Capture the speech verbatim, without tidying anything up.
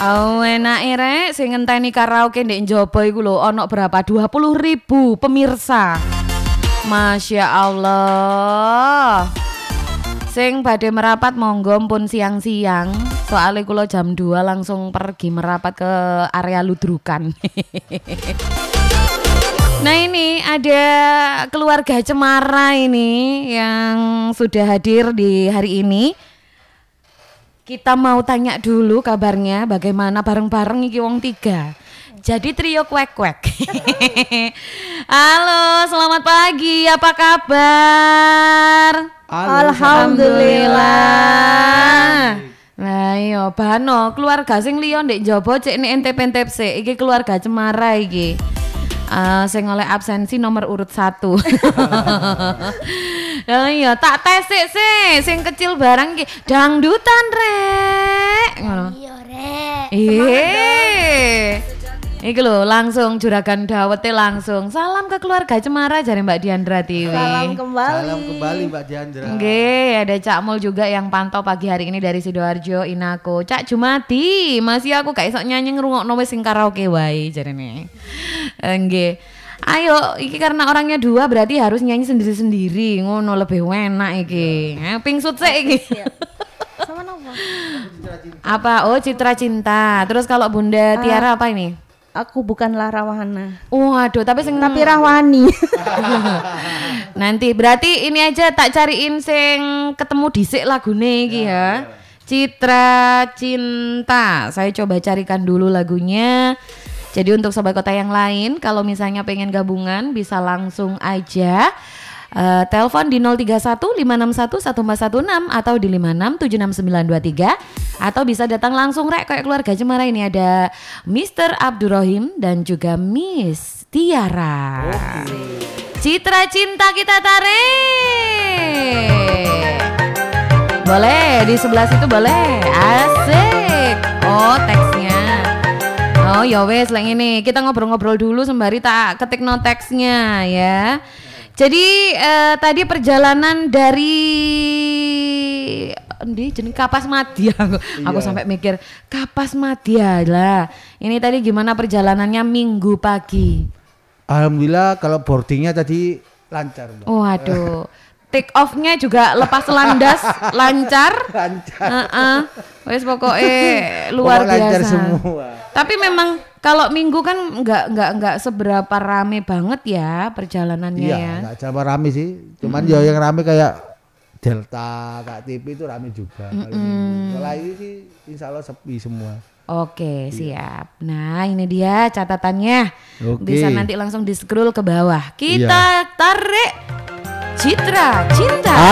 Oh enake rek sing ngenteni karaoke ndek njaba iku lho ana berapa dua puluh ribu pemirsa. Masya Allah. Sing badhe merapat monggo pun siang-siang. Soalnya kula jam dua langsung pergi merapat ke area ludrukan. Nah ini ada keluarga Cemara ini yang sudah hadir di hari ini. Kita mau tanya dulu kabarnya bagaimana bareng-bareng iki wong tiga. Jadi trio kuek-kuek. Halo, selamat pagi. Apa kabar? Alhamdulillah. Nah iya bano keluarga sing liya ndek njaba cek nek entep-entep sik. Iki keluarga Cemara iki. Uh, sing oleh absensi nomor urut satu. Oh iya tak tes sik sik sing kecil barang iki dangdutan rek. Ngono. Iya rek. Eh. Iki lho langsung juragan dawete langsung. Salam ke keluarga Cemara jare Mbak Diandra Tiwi. Salam kembali. Salam kembali Mbak Diandra. Nggih, ada Cak Mul juga yang pantau pagi hari ini dari Sidoarjo Inako. Cak Jumati, masih aku gak iso nyanyi ngrungokno wis sing karaoke wae jarene. Nggih. Ayo, iki karena orangnya dua berarti harus nyanyi sendiri-sendiri. Ngono lebih enak iki. Eh, pingsut sik iki. Sama apa? Apa? Oh, Citra Cinta. Terus kalau Bunda Tiara apa ini? Aku bukanlah Rawana. Waduh, tapi sing Tapi Rawani. Nanti berarti ini aja tak cariin sing ketemu dhisik lagune iki ya. Citra Cinta. Saya coba carikan dulu lagunya. Jadi untuk sobat kota yang lain kalau misalnya pengen gabungan bisa langsung aja Uh, telepon di nol tiga satu lima enam satu satu empat satu enam atau di lima enam tujuh enam sembilan dua tiga atau bisa datang langsung rek kayak keluarga Cemara ini ada mister Abdurrahim dan juga Miss Tiara. Okay. Citra Cinta kita tarik. Boleh di sebelah situ boleh. Asik. Oh teksnya. Oh ya wes lah ini kita ngobrol-ngobrol dulu sembari tak ketik no teksnya ya. Jadi eh, tadi perjalanan dari di jenis Kapas Madya aku, iya. Aku sampai mikir Kapas Madya lah. Ini tadi gimana perjalanannya minggu pagi? Alhamdulillah kalau boardingnya tadi lancar. Mbak. Waduh, take off-nya juga lepas landas lancar. Lancar. Uh-uh. Wes pokoknya luar Pokok biasa. Lancar semua. Tapi memang kalau minggu kan nggak nggak nggak seberapa rame banget ya perjalanannya iya, ya. Nggak coba rame sih, cuman mm-hmm. ya yang rame kayak Delta, K T P itu rame juga. Mm-hmm. Kalau ini sih insya Allah sepi semua. Oke iya. Siap. Nah ini dia catatannya. Oke. Bisa nanti langsung di scroll ke bawah. Kita iya. tarik Citra Cinta.